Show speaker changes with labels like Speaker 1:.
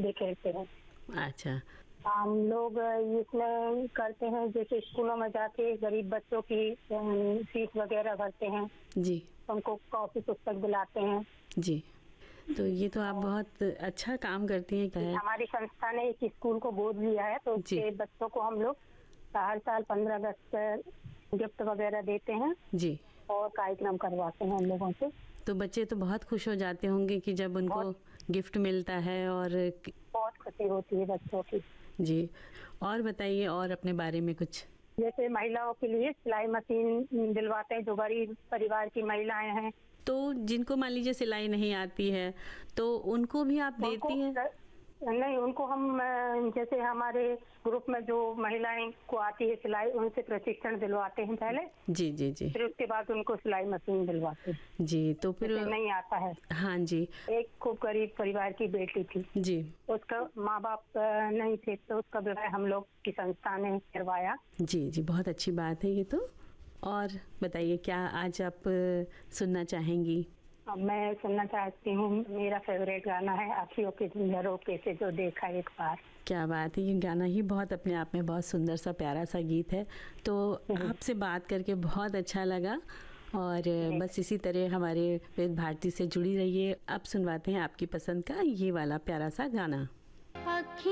Speaker 1: बूंदे खेलते हैं।
Speaker 2: अच्छा।
Speaker 1: हम लोग इसमें करते हैं, जैसे स्कूलों में जाके गरीब बच्चों की फीस वगैरह भरते हैं,
Speaker 2: जी
Speaker 1: उनको कॉपी पुस्तक दिलाते हैं।
Speaker 2: जी। तो ये तो आप बहुत अच्छा काम करती हैं। क्या है?
Speaker 1: हमारी संस्था ने एक स्कूल को गोद लिया है, तो
Speaker 2: जी
Speaker 1: उसके बच्चों को हम लोग हर साल 15 अगस्त पर गिफ्ट वगैरह देते हैं
Speaker 2: जी।
Speaker 1: और कार्यक्रम करवाते हैं उन लोगों से।
Speaker 2: तो बच्चे तो बहुत खुश हो जाते होंगे कि जब उनको गिफ्ट मिलता है। और
Speaker 1: बहुत खुशी होती है बच्चों की।
Speaker 2: जी। और बताइए और अपने बारे में कुछ।
Speaker 1: जैसे महिलाओं के लिए सिलाई मशीन दिलवाते हैं, जो गरीब परिवार की महिलाएं हैं।
Speaker 2: तो जिनको मान लीजिए सिलाई नहीं आती है, तो उनको भी आप देती हैं?
Speaker 1: नहीं, उनको हम जैसे हमारे ग्रुप में जो महिलाएं को आती है सिलाई, उनसे प्रशिक्षण दिलवाते हैं पहले।
Speaker 2: जी जी जी।
Speaker 1: फिर उसके बाद उनको सिलाई मशीन दिलवाते हैं।
Speaker 2: जी। तो फिर
Speaker 1: नहीं आता है।
Speaker 2: हाँ जी।
Speaker 1: एक खूब गरीब परिवार की बेटी थी
Speaker 2: जी।
Speaker 1: उसका माँ बाप नहीं थे, तो उसका विवाह हम लोग की संस्था ने करवाया।
Speaker 2: जी जी, बहुत अच्छी बात है ये तो। और बताइए क्या आज आप सुनना चाहेंगी?
Speaker 1: मैं सुनना चाहती हूँ, मेरा फेवरेट गाना है अखियों के झरोखे से जो देखा एक बार।
Speaker 2: क्या बात है, ये गाना ही बहुत अपने आप में बहुत सुंदर सा प्यारा सा गीत है। तो आपसे बात करके बहुत अच्छा लगा और बस इसी तरह हमारे वेद भारती से जुड़ी रहिए। अब सुनवाते हैं आपकी पसंद का ये वाला प्यारा सा गाना।